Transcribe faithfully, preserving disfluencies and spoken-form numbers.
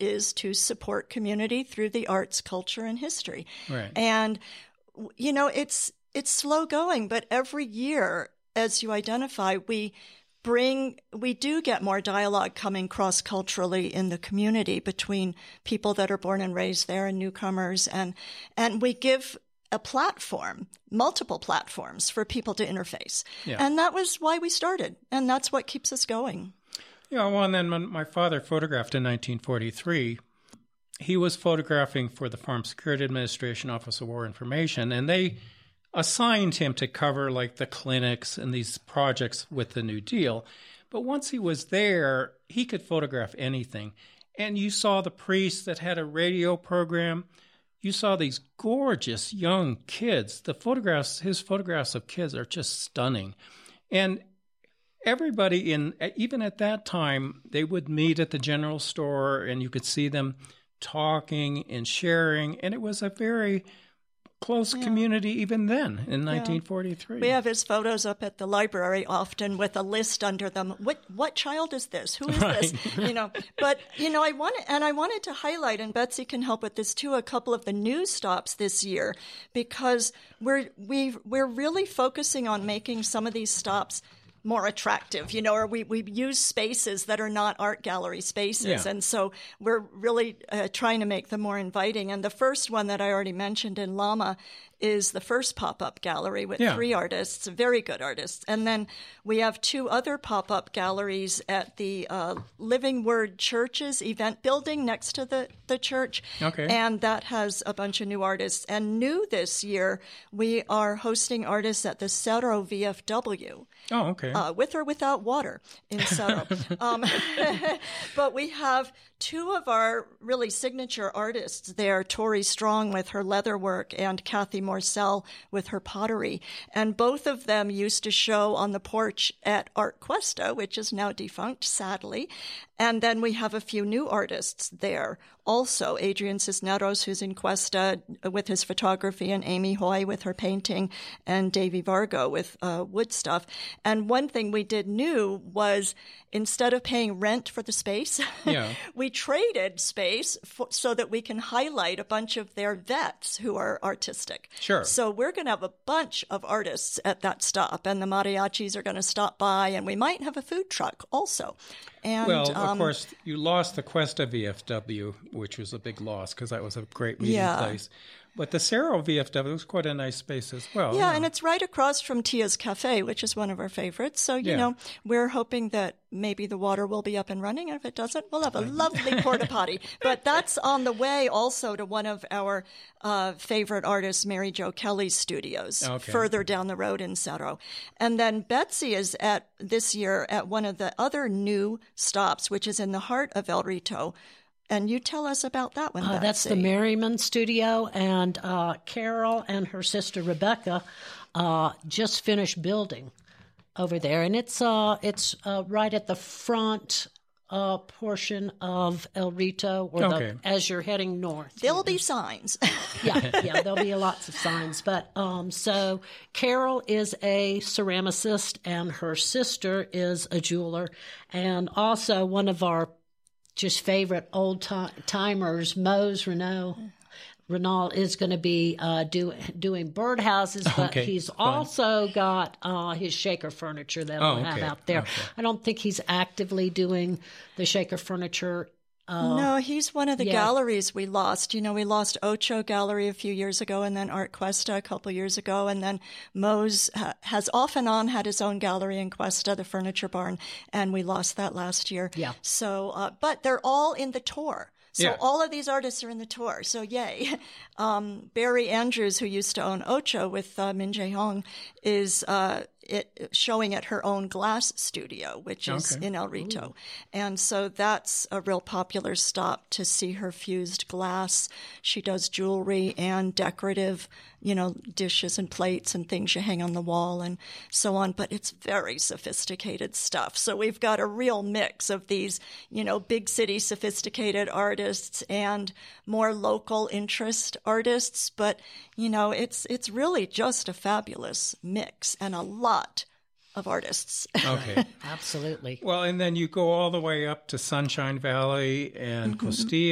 is to support community through the arts, culture, and history. Right. And, you know, it's it's slow going, but every year, as you identify, we bring, we do get more dialogue coming cross-culturally in the community between people that are born and raised there and newcomers. And, and we give a platform, multiple platforms for people to interface. Yeah. And that was why we started. And that's what keeps us going. Yeah, well, and then when my father photographed in nineteen forty-three, he was photographing for the Farm Security Administration Office of War Information, and they assigned him to cover like the clinics and these projects with the New Deal. But once he was there, he could photograph anything. And you saw the priest that had a radio program. You saw these gorgeous young kids. The photographs, his photographs of kids are just stunning. And everybody in, even at that time, they would meet at the general store and you could see them talking and sharing. And it was a very close yeah. community even then in nineteen forty-three. We have his photos up at the library often with a list under them. What what child is this? Who is right. this? You know, but you know, I wanted and I wanted to highlight, and Betsy can help with this too, a couple of the new stops this year, because we're we we're really focusing on making some of these stops more attractive, you know, or we, we use spaces that are not art gallery spaces. Yeah. And so we're really uh, trying to make them more inviting. And the first one that I already mentioned in Lama is the first pop-up gallery with yeah. three artists, very good artists. And then we have two other pop-up galleries at the uh, Living Word Church's event building next to the, the church. Okay. And that has a bunch of new artists. And new this year, we are hosting artists at the Cerro V F W. Oh, okay. Uh, with or without water in Cerro. um, but we have two of our really signature artists there, Tori Strong with her leather work and Kathy Morcell with her pottery. And both of them used to show on the porch at Art Cuesta, which is now defunct, sadly. And then we have a few new artists there also. Adrian Cisneros, who's in Cuesta with his photography, and Amy Hoy with her painting, and Davy Vargo with uh, wood stuff. And one thing we did new was instead of paying rent for the space, yeah. we traded space for, so that we can highlight a bunch of their vets who are artistic. Sure. So we're going to have a bunch of artists at that stop, and the mariachis are going to stop by, and we might have a food truck also. And, well, of um, course, you lost the Cuesta V F W, which was a big loss because that was a great meeting yeah. place. But the Cerro V F W was quite a nice space as well. Yeah, yeah. and it's right across from Tia's Cafe, which is one of our favorites. So, you yeah. know, we're hoping that maybe the water will be up and running. And if it doesn't, we'll have a lovely porta potty. But that's on the way also to one of our uh, favorite artists, Mary Jo Kelly's studios, okay. further down the road in Cerro. And then Betsy is at this year at one of the other new stops, which is in the heart of El Rito. And you tell us about that one, uh, That's the Merriman Studio, and uh, Carol and her sister Rebecca uh, just finished building over there. And it's uh, it's uh, right at the front uh, portion of El Rito, or okay. the, as you're heading north. There'll be signs. yeah, yeah, there'll be lots of signs. But um, so Carol is a ceramicist, and her sister is a jeweler, and also one of our just favorite old timers, Mose Renault. Renault is going to be uh, do, doing birdhouses, but okay, he's fine. also got uh, his shaker furniture that oh, he'll have okay, out there. okay. I don't think he's actively doing the shaker furniture. Uh, no, he's one of the yeah. galleries we lost. You know, we lost Ocho Gallery a few years ago, and then Art Cuesta a couple years ago, and then Mose ha- has off and on had his own gallery in Cuesta, the Furniture Barn, and we lost that last year. Yeah. So, uh, but they're all in the tour. So yeah. all of these artists are in the tour. So yay. Um, Barry Andrews, who used to own Ocho with uh, Min Jae Hong, is uh, it, showing at her own glass studio, which is okay. in El Rito. Ooh. And so that's a real popular stop to see her fused glass. She does jewelry and decorative, you know, dishes and plates and things you hang on the wall and so on. But it's very sophisticated stuff. So we've got a real mix of these, you know, big city sophisticated artists and more local interest artists. But, you know, it's it's really just a fabulous mix and a lot of artists. Okay. Absolutely. Well, and then you go all the way up to Sunshine Valley and Costilla.